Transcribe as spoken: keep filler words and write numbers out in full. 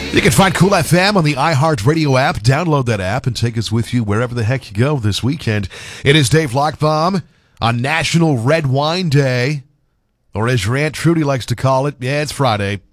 You can find Cool F M on the iHeartRadio app. Download that app and take us with you wherever the heck you go this weekend. It is Dave Lockbaum on National Red Wine Day, or as your Aunt Trudy likes to call it, yeah, it's Friday.